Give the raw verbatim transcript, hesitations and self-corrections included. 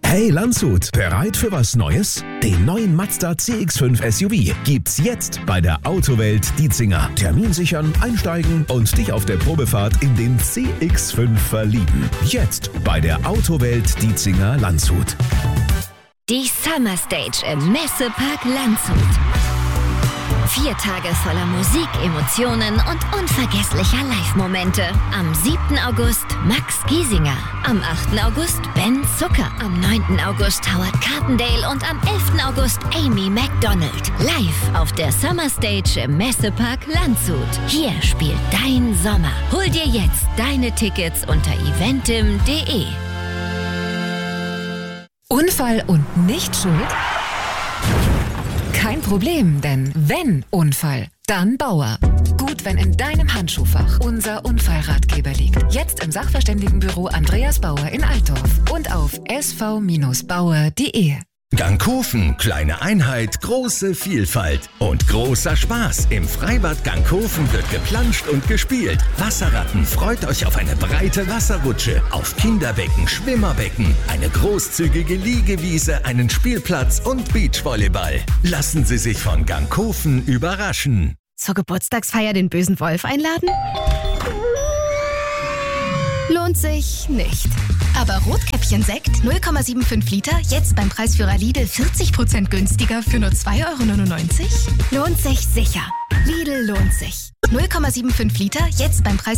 Hey Landshut, bereit für was Neues? Den neuen Mazda C X fünf S U V gibt's jetzt bei der Autowelt Dietzinger. Termin sichern, einsteigen und dich auf der Probefahrt in den C X fünf verlieben. Jetzt bei der Autowelt Dietzinger Landshut. Die Summer Stage im Messepark Landshut. Vier Tage voller Musik, Emotionen und unvergesslicher Live-Momente. Am siebten August Max Giesinger. Am achten August Ben Zucker. Am neunten August Howard Carpendale und am elften August Amy Macdonald. Live auf der Summer Stage im Messepark Landshut. Hier spielt dein Sommer. Hol dir jetzt deine Tickets unter eventim punkt de. Unfall und nicht schuld? Kein Problem, denn wenn Unfall, dann Bauer. Gut, wenn in deinem Handschuhfach unser Unfallratgeber liegt. Jetzt im Sachverständigenbüro Andreas Bauer in Altdorf und auf s v bauer punkt de. Ganghofen, kleine Einheit, große Vielfalt und großer Spaß. Im Freibad Ganghofen wird geplanscht und gespielt. Wasserratten, freut euch auf eine breite Wasserrutsche, auf Kinderbecken, Schwimmerbecken, eine großzügige Liegewiese, einen Spielplatz und Beachvolleyball. Lassen Sie sich von Ganghofen überraschen. Zur Geburtstagsfeier den bösen Wolf einladen? Lohnt sich nicht. Aber Rotkäppchen-Sekt null Komma fünfundsiebzig Liter, jetzt beim Preisführer Lidl vierzig Prozent günstiger für nur zwei Euro neunundneunzig? Lohnt sich sicher. Lidl lohnt sich. null Komma fünfundsiebzig Liter, jetzt beim Preis